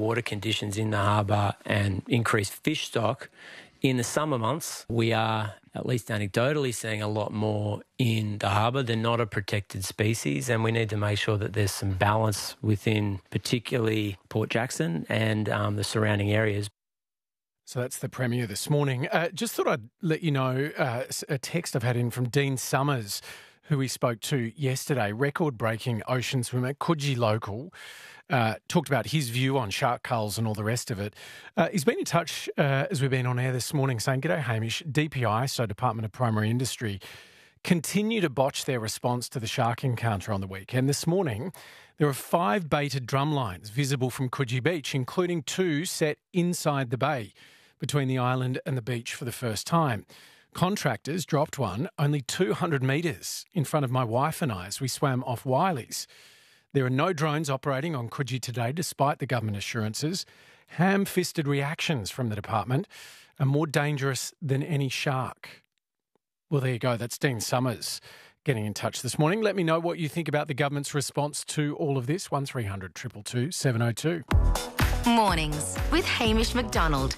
water conditions in the harbour and increased fish stock, in the summer months, we are, at least anecdotally, seeing a lot more in the harbour. They're not a protected species, and we need to make sure that there's some balance within particularly Port Jackson and the surrounding areas. So that's the Premier this morning. Just thought I'd let you know a text I've had in from Dean Summers, who we spoke to yesterday, record-breaking ocean swimmer, Coogee local, talked about his view on shark culls and all the rest of it. He's been in touch as we've been on air this morning saying, "G'day Hamish, DPI, so Department of Primary Industry, continue to botch their response to the shark encounter on the weekend. This morning, there are 5 baited drumlines visible from Coogee Beach, including 2 set inside the bay between the island and the beach for the first time. Contractors dropped one only 200 metres in front of my wife and I as we swam off Wiley's. There are no drones operating on Coogee today, despite the government assurances. Ham-fisted reactions from the department are more dangerous than any shark." Well, there you go. That's Dean Summers getting in touch this morning. Let me know what you think about the government's response to all of this. 1300 222 702. Mornings with Hamish McDonald.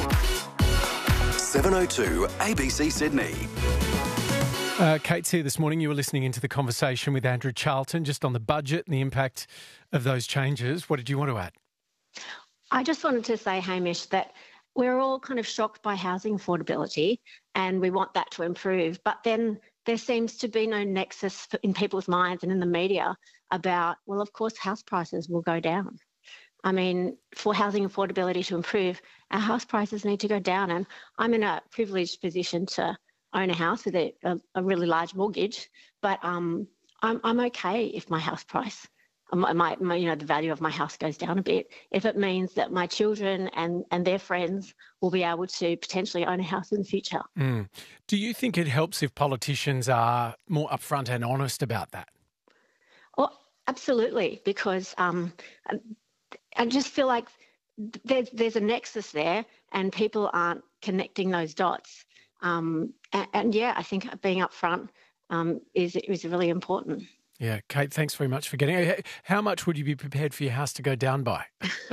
702 ABC Sydney. Kate's here this morning. You were listening into the conversation with Andrew Charlton just on the budget and the impact of those changes. What did you want to add? I just wanted to say, Hamish, that we're all kind of shocked by housing affordability and we want that to improve. But then there seems to be no nexus in people's minds and in the media about, well, of course, house prices will go down. I mean, for housing affordability to improve, our house prices need to go down. And I'm in a privileged position to own a house with a really large mortgage, but I'm okay if my house price, the value of my house goes down a bit, if it means that my children and their friends will be able to potentially own a house in the future. Do you think it helps if politicians are more upfront and honest about that? Oh, absolutely, because I just feel like there's a nexus there and people aren't connecting those dots. I think being upfront is really important. Yeah, Kate, thanks very much for getting it. How much would you be prepared for your house to go down by?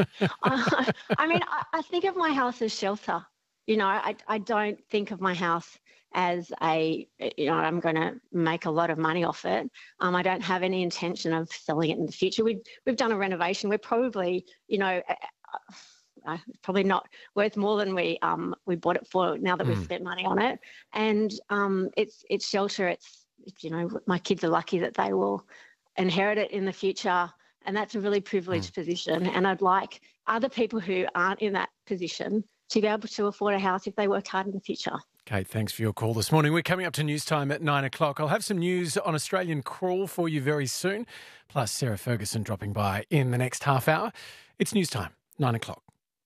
I think of my house as shelter. I don't think of my house as I'm going to make a lot of money off it. I don't have any intention of selling it in the future. We've done a renovation. We're probably, probably not worth more than we bought it for now that we've spent money on it. And it's shelter. It's my kids are lucky that they will inherit it in the future. And that's a really privileged position. And I'd like other people who aren't in that position to be able to afford a house if they work hard in the future. Kate, thanks for your call this morning. We're coming up to news time at 9 o'clock. I'll have some news on Australian crawl for you very soon, plus Sarah Ferguson dropping by in the next half hour. It's news time, 9 o'clock.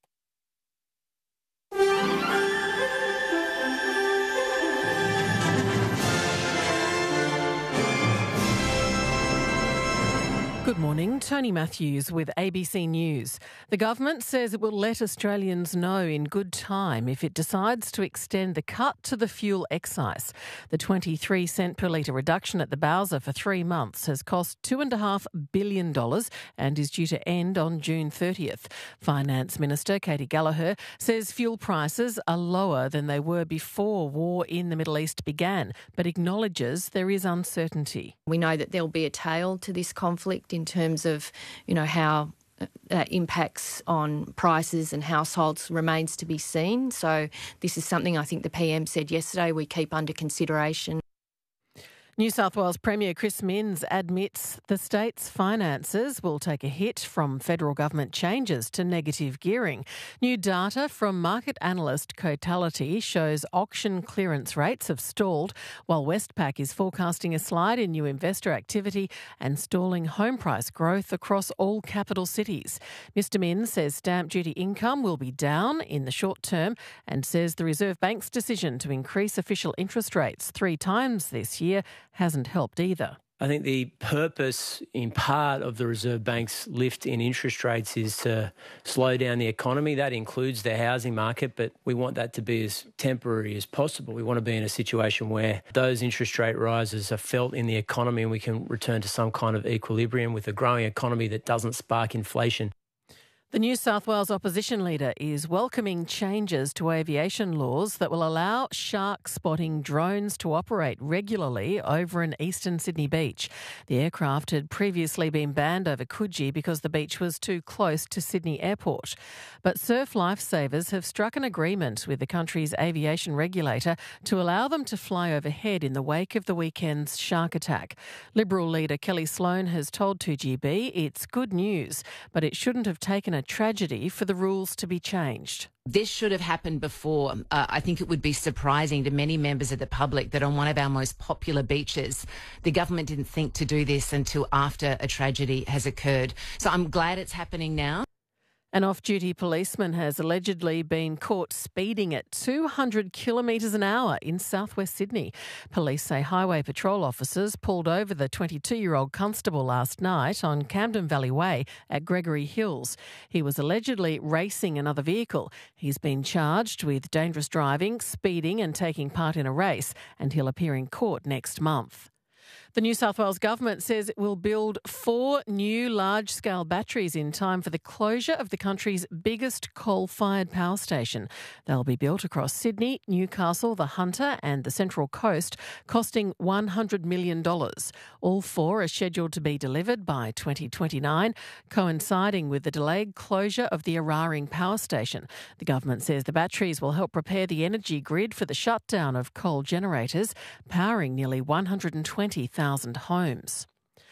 Good morning, Tony Matthews with ABC News. The government says it will let Australians know in good time if it decides to extend the cut to the fuel excise. The 23 cent per litre reduction at the Bowser for 3 months has cost $2.5 billion and is due to end on June 30th. Finance Minister Katie Gallagher says fuel prices are lower than they were before war in the Middle East began, but acknowledges there is uncertainty. We know that there'll be a tail to this conflict in terms of, how that impacts on prices and households remains to be seen. So this is something I think the PM said yesterday we keep under consideration. New South Wales Premier Chris Minns admits the state's finances will take a hit from federal government changes to negative gearing. New data from market analyst Cotality shows auction clearance rates have stalled, while Westpac is forecasting a slide in new investor activity and stalling home price growth across all capital cities. Mr Minns says stamp duty income will be down in the short term and says the Reserve Bank's decision to increase official interest rates 3 times this year hasn't helped either. I think the purpose, in part, of the Reserve Bank's lift in interest rates is to slow down the economy. That includes the housing market, but we want that to be as temporary as possible. We want to be in a situation where those interest rate rises are felt in the economy and we can return to some kind of equilibrium with a growing economy that doesn't spark inflation. The New South Wales opposition leader is welcoming changes to aviation laws that will allow shark spotting drones to operate regularly over an eastern Sydney beach. The aircraft had previously been banned over Coogee because the beach was too close to Sydney Airport. But Surf Lifesavers have struck an agreement with the country's aviation regulator to allow them to fly overhead in the wake of the weekend's shark attack. Liberal leader Kelly Sloan has told 2GB it's good news, but it shouldn't have taken a tragedy for the rules to be changed. This should have happened before. I think it would be surprising to many members of the public that on one of our most popular beaches, the government didn't think to do this until after a tragedy has occurred. So I'm glad it's happening now. An off-duty policeman has allegedly been caught speeding at 200 kilometres an hour in southwest Sydney. Police say highway patrol officers pulled over the 22-year-old constable last night on Camden Valley Way at Gregory Hills. He was allegedly racing another vehicle. He's been charged with dangerous driving, speeding and taking part in a race, and he'll appear in court next month. The New South Wales Government says it will build 4 new large-scale batteries in time for the closure of the country's biggest coal-fired power station. They'll be built across Sydney, Newcastle, the Hunter and the Central Coast, costing $100 million. All 4 are scheduled to be delivered by 2029, coinciding with the delayed closure of the Eraring power station. The government says the batteries will help prepare the energy grid for the shutdown of coal generators, powering nearly 120,000 homes.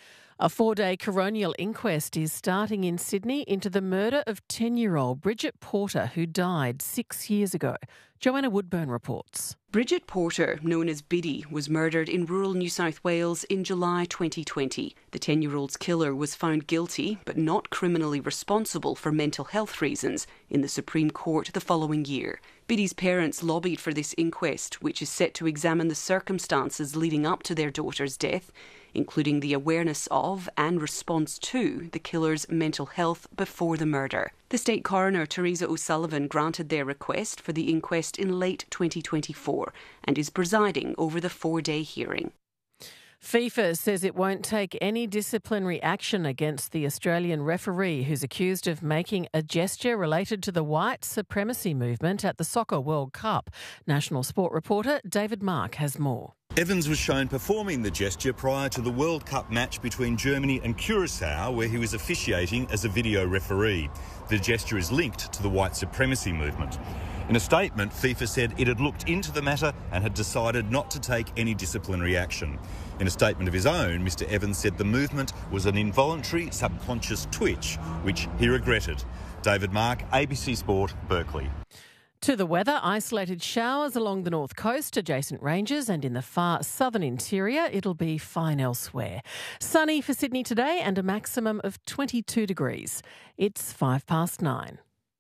A 4-day coronial inquest is starting in Sydney into the murder of 10-year-old Bridget Porter, who died 6 years ago. Joanna Woodburn reports. Bridget Porter, known as Biddy, was murdered in rural New South Wales in July 2020. The 10-year-old's killer was found guilty but not criminally responsible for mental health reasons in the Supreme Court the following year. Biddy's parents lobbied for this inquest, which is set to examine the circumstances leading up to their daughter's death, including the awareness of and response to the killer's mental health before the murder. The State Coroner, Teresa O'Sullivan, granted their request for the inquest in late 2024 and is presiding over the 4-day hearing. FIFA says it won't take any disciplinary action against the Australian referee who's accused of making a gesture related to the white supremacy movement at the Soccer World Cup. National Sport reporter David Mark has more. Evans was shown performing the gesture prior to the World Cup match between Germany and Curaçao, where he was officiating as a video referee. The gesture is linked to the white supremacy movement. In a statement, FIFA said it had looked into the matter and had decided not to take any disciplinary action. In a statement of his own, Mr Evans said the movement was an involuntary subconscious twitch, which he regretted. David Mark, ABC Sport, Berkeley. To the weather, isolated showers along the north coast, adjacent ranges and in the far southern interior. It'll be fine elsewhere. Sunny for Sydney today and a maximum of 22 degrees. It's 9:05.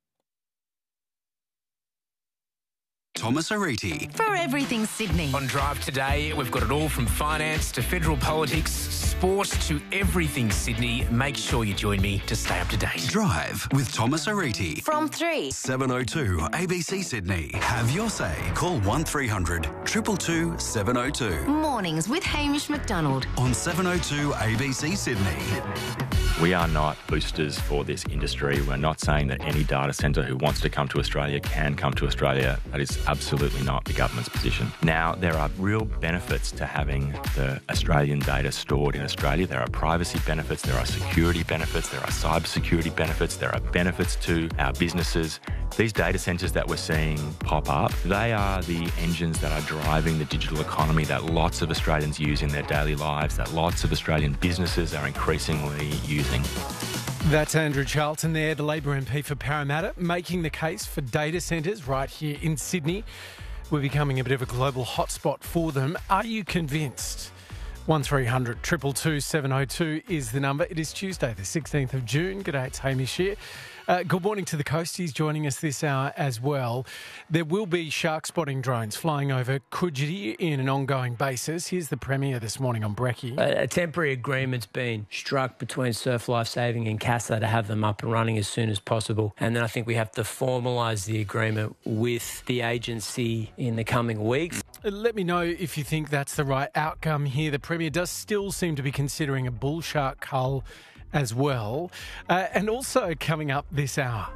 Thomas Ariti. For everything Sydney. On Drive today, we've got it all from finance to federal politics, sport to everything Sydney. Make sure you join me to stay up to date. Drive with Thomas Ariti. From 3. 702 ABC Sydney. Have your say. Call 1300 222 702. Mornings with Hamish McDonald. On 702 ABC Sydney. We are not boosters for this industry. We're not saying that any data centre who wants to come to Australia can come to Australia. That is absolutely not the government's position. Now, there are real benefits to having the Australian data stored in Australia. There are privacy benefits, there are security benefits, there are cybersecurity benefits, there are benefits to our businesses. These data centres that we're seeing pop up, they are the engines that are driving the digital economy that lots of Australians use in their daily lives, that lots of Australian businesses are increasingly using. That's Andrew Charlton there, the Labor MP for Parramatta, making the case for data centres right here in Sydney. We're becoming a bit of a global hotspot for them. Are you convinced? 1300 222 702 is the number. It is Tuesday, the 16th of June. G'day, it's Hamish here. Good morning to the coast. He's joining us this hour as well. There will be shark spotting drones flying over Coogee in an ongoing basis. Here's the Premier this morning on Brekkie. A temporary agreement's been struck between Surf Lifesaving and CASA to have them up and running as soon as possible. And then I think we have to formalise the agreement with the agency in the coming weeks. Let me know if you think that's the right outcome here. The Premier does still seem to be considering a bull shark cull as well. And also coming up this hour.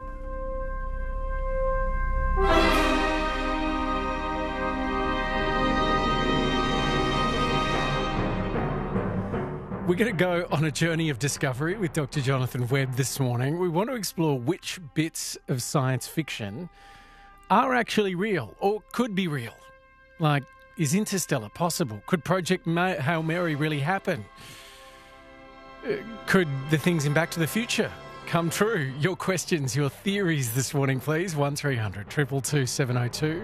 We're going to go on a journey of discovery with Dr. Jonathan Webb this morning. We want to explore which bits of science fiction are actually real or could be real. Like, is Interstellar possible? Could Project Hail Mary really happen? Could the things in Back to the Future come true? Your questions, your theories this morning, please. 1300 222 702.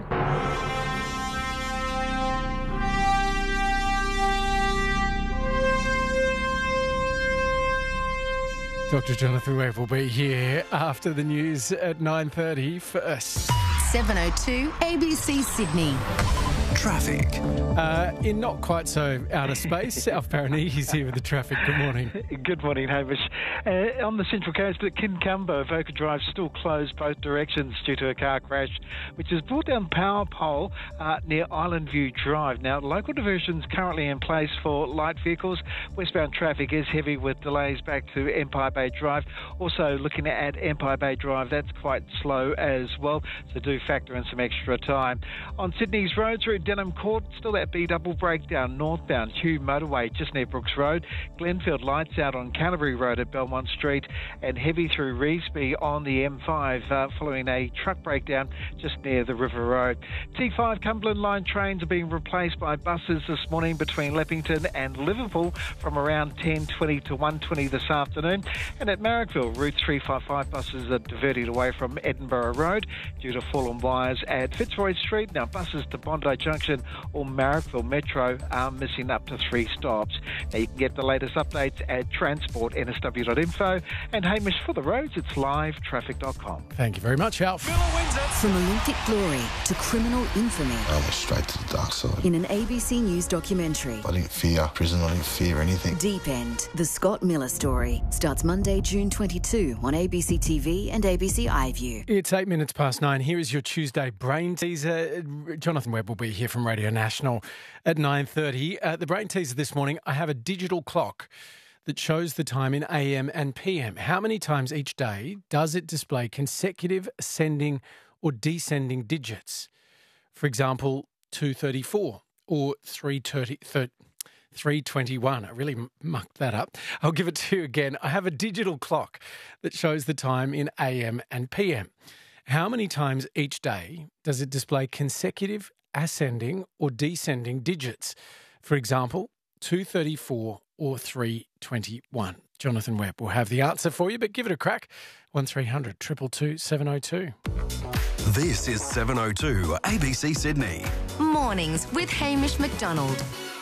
Dr. Jonathan Webb will be here after the news at 9:30 first. 702 ABC Sydney. Traffic. In not quite so outer space, Alf Paranee is here with the traffic. Good morning. Good morning, Hamish. On the Central Coast at Kincumber, Voca Drive still closed both directions due to a car crash, which has brought down power pole near Island View Drive. Now, local diversions currently in place for light vehicles. Westbound traffic is heavy with delays back to Empire Bay Drive. Also looking at Empire Bay Drive, that's quite slow as well, so do factor in some extra time. On Sydney's road through Denham Court, still that B-double breakdown northbound Hugh Motorway just near Brooks Road. Glenfield lights out on Canterbury Road at Belmont Street, and heavy through Revesby on the M5 following a truck breakdown just near the River Road. T5 Cumberland Line trains are being replaced by buses this morning between Leppington and Liverpool from around 10:20 to 1:20 this afternoon. And at Marrickville, Route 355 buses are diverted away from Edinburgh Road due to fallen wires at Fitzroy Street. Now buses to Bondi Junction or Marrickville Metro are missing up to 3 stops. Now you can get the latest updates at transportnsw.info. And Hamish, for the roads, it's livetraffic.com. Thank you very much, Alf. From Olympic glory to criminal infamy. I went straight to the dark side. In an ABC News documentary. I didn't fear prison, I didn't fear anything. Deep End, the Scott Miller story, starts Monday, June 22 on ABC TV and ABC iView. It's 8 minutes past 9. Here is your Tuesday brain teaser. Jonathan Webb will be here from Radio National at 9:30. The brain teaser this morning, I have a digital clock that shows the time in AM and PM. How many times each day does it display consecutive ascending or descending digits? For example, 2:34 or 3:21. I really mucked that up. I'll give it to you again. I have a digital clock that shows the time in AM and PM. How many times each day does it display consecutive ascending or descending digits? For example, 2:34 or 3:21. Jonathan Webb will have the answer for you, but give it a crack. 1300 222 702. This is 702 ABC Sydney. Mornings with Hamish McDonald.